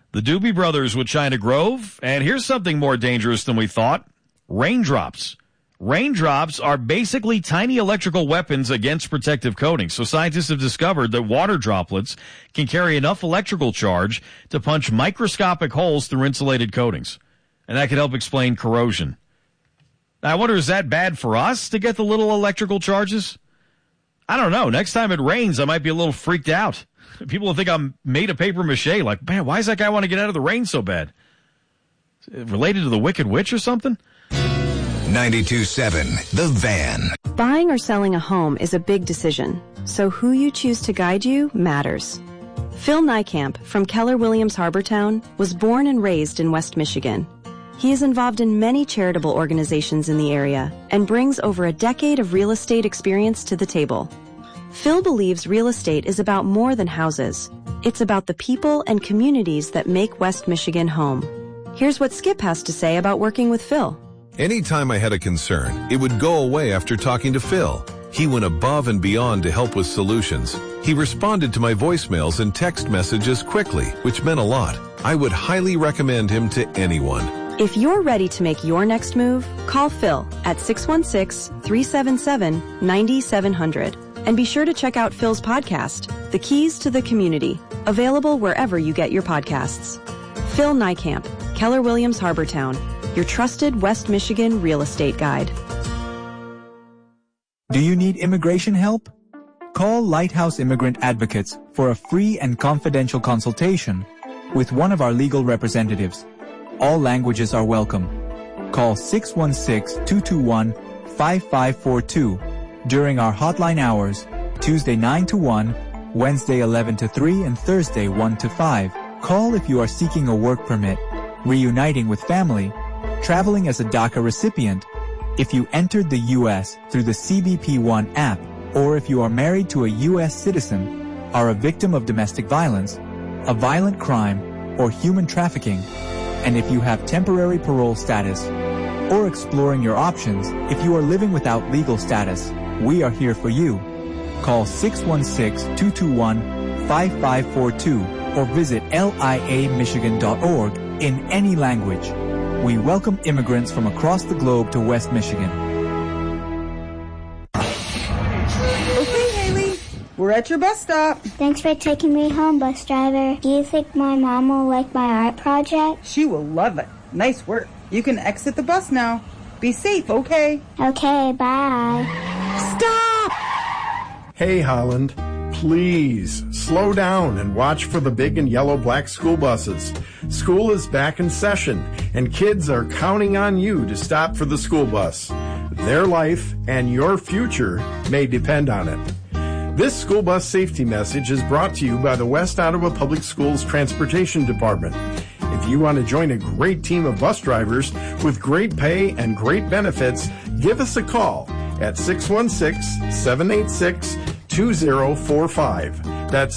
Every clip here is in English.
The Doobie Brothers with China Grove. And here's something more dangerous than we thought. Raindrops. Raindrops are basically tiny electrical weapons against protective coatings. So scientists have discovered that water droplets can carry enough electrical charge to punch microscopic holes through insulated coatings. And that could help explain corrosion. Now, I wonder, is that bad for us to get the little electrical charges? I don't know. Next time it rains, I might be a little freaked out. People will think I'm made of paper mache. Like, man, why does that guy want to get out of the rain so bad? Related to the Wicked Witch or something? 92.7 The Van. Buying or selling a home is a big decision, so who you choose to guide you matters. Phil Niekamp from Keller Williams Harbortown was born and raised in West Michigan. He is involved in many charitable organizations in the area and brings over a decade of real estate experience to the table. Phil believes real estate is about more than houses. It's about the people and communities that make West Michigan home. Here's what Skip has to say about working with Phil. Anytime I had a concern, it would go away after talking to Phil. He went above and beyond to help with solutions. He responded to my voicemails and text messages quickly, which meant a lot. I would highly recommend him to anyone. If you're ready to make your next move, call Phil at 616-377-9700. And be sure to check out Phil's podcast, The Keys to the Community, available wherever you get your podcasts. Phil Niekamp, Keller Williams Harbortown, your trusted West Michigan real estate guide. Do you need immigration help? Call Lighthouse Immigrant Advocates for a free and confidential consultation with one of our legal representatives. All languages are welcome. Call 616-221-5542 during our hotline hours, Tuesday 9 to 1, Wednesday 11 to 3, and Thursday 1 to 5. Call if you are seeking a work permit, reuniting with family, traveling as a DACA recipient, if you entered the U.S. through the CBP One app, or if you are married to a U.S. citizen, are a victim of domestic violence, a violent crime, or human trafficking, and if you have temporary parole status, or exploring your options if you are living without legal status. We are here for you. Call 616-221-5542 or visit liamichigan.org in any language. We welcome immigrants from across the globe to West Michigan. Okay, Haley, we're at your bus stop. Thanks for taking me home, bus driver. Do you think my mom will like my art project? She will love it. Nice work. You can exit the bus now. Be safe, okay? Okay, bye. Stop! Hey, Holland, please slow down and watch for the big and yellow black school buses. School is back in session, and kids are counting on you to stop for the school bus. Their life and your future may depend on it. This school bus safety message is brought to you by the West Ottawa Public Schools Transportation Department. If you want to join a great team of bus drivers with great pay and great benefits, give us a call at 616-786-2045. That's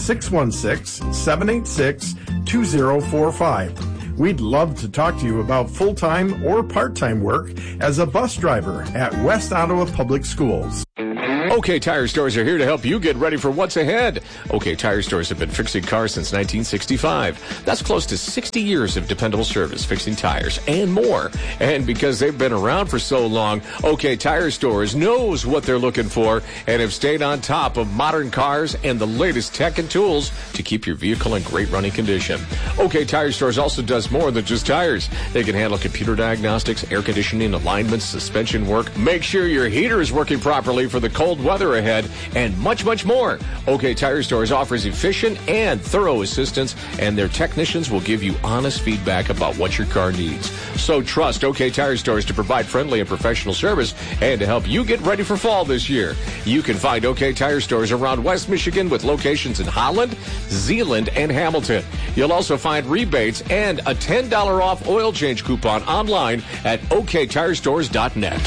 616-786-2045. We'd love to talk to you about full-time or part-time work as a bus driver at West Ottawa Public Schools. OK Tire Stores are here to help you get ready for what's ahead. OK Tire Stores have been fixing cars since 1965. That's close to 60 years of dependable service, fixing tires, and more. And because they've been around for so long, OK Tire Stores knows what they're looking for and have stayed on top of modern cars and the latest tech and tools to keep your vehicle in great running condition. OK Tire Stores also does more than just tires. They can handle computer diagnostics, air conditioning, alignments, suspension work, make sure your heater is working properly for the cold weather ahead, and much, much more. OK Tire Stores offers efficient and thorough assistance, and their technicians will give you honest feedback about what your car needs. So trust OK Tire Stores to provide friendly and professional service and to help you get ready for fall this year. You can find OK Tire Stores around West Michigan with locations in Holland, Zeeland, and Hamilton. You'll also find rebates and a $10 off oil change coupon online at oktirestores.net.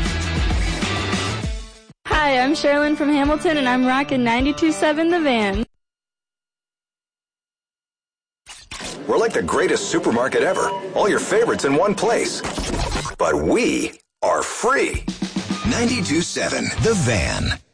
Hi, I'm Sherilyn from Hamilton, and I'm rocking 92.7 The Van. We're like the greatest supermarket ever. All your favorites in one place. But we are free. 92.7 The Van.